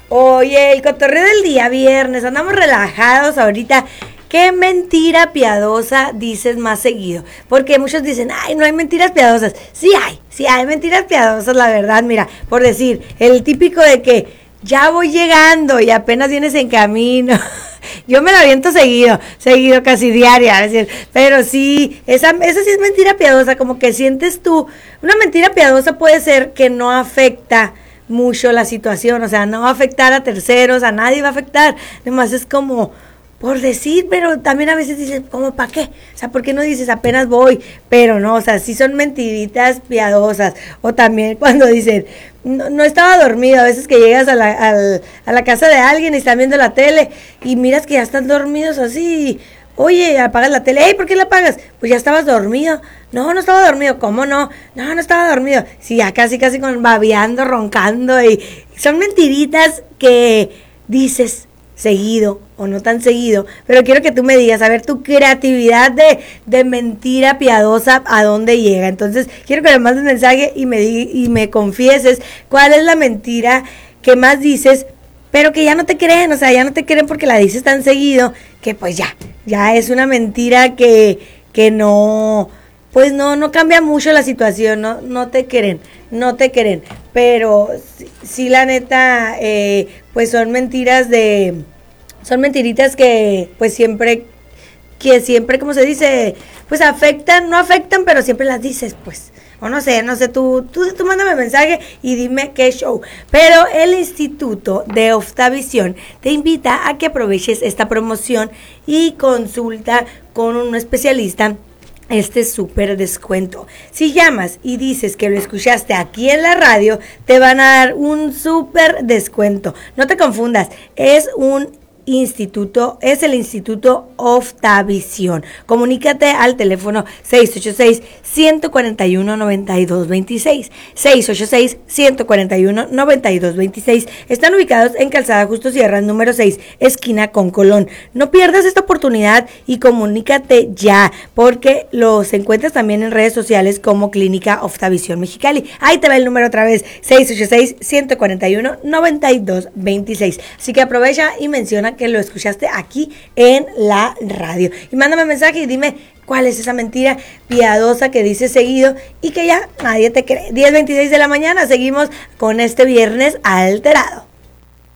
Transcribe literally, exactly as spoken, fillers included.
Oye, el cotorreo del día viernes, andamos relajados ahorita. ¿Qué mentira piadosa dices más seguido? Porque muchos dicen, ay, no hay mentiras piadosas. Sí hay, sí hay mentiras piadosas, la verdad. Mira, por decir, el típico de que ya voy llegando y apenas vienes en camino. Yo me lo aviento seguido, seguido, casi diaria. Es decir, pero sí, esa, esa sí es mentira piadosa, como que sientes tú. Una mentira piadosa puede ser que no afecta mucho la situación, o sea, no va a afectar a terceros, a nadie va a afectar. Además es como por decir, pero también a veces dices, ¿cómo para qué? O sea, ¿por qué no dices apenas voy? Pero no, o sea, sí son mentiritas piadosas. O también cuando dicen, no, no estaba dormido, a veces que llegas a la, al, a la casa de alguien y están viendo la tele y miras que ya están dormidos así. Oye, apagas la tele. Ey, ¿por qué la apagas? Pues ya estabas dormido. No, no estaba dormido. ¿Cómo no? No, no estaba dormido. Sí, ya casi, casi con babeando, roncando. Y son mentiritas que dices seguido o no tan seguido, pero quiero que tú me digas, a ver, tu creatividad de, de mentira piadosa, ¿a dónde llega? Entonces, quiero que me mandes mensaje y me, y me confieses cuál es la mentira que más dices, pero que ya no te creen, o sea, ya no te creen porque la dices tan seguido, que pues ya, ya es una mentira que, que no, pues no, no cambia mucho la situación, no, no te creen, no te creen, pero sí, sí la neta, eh, pues son mentiras de, son mentiritas que pues siempre, que siempre, como se dice, pues afectan, no afectan, pero siempre las dices, pues. O no sé, no sé, tú, tú, tú mándame mensaje y dime qué show. Pero el Instituto de Oftavisión te invita a que aproveches esta promoción y consulta con un especialista este súper descuento. Si llamas y dices que lo escuchaste aquí en la radio, te van a dar un súper descuento. No te confundas, es un instituto, es el Instituto Oftavisión. Comunícate al teléfono seis ocho seis, uno cuatro uno, nueve dos dos seis, seis ocho seis, uno cuatro uno, nueve dos dos seis. Están ubicados en Calzada Justo Sierra, número seis, esquina con Colón. No pierdas esta oportunidad y comunícate ya, porque los encuentras también en redes sociales como Clínica Oftavisión Mexicali. Ahí te va el número otra vez, seis ocho seis, uno cuatro uno, nueve dos dos seis. Así que aprovecha y menciona que lo escuchaste aquí en la radio. Y mándame mensaje y dime cuál es esa mentira piadosa que dices seguido y que ya nadie te cree. diez veintiséis de la mañana, seguimos con este viernes alterado.